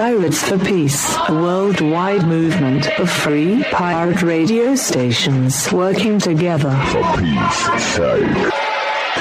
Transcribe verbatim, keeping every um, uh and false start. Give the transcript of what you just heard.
Pirates for Peace, a worldwide movement of free pirate radio stations working together for peace sake.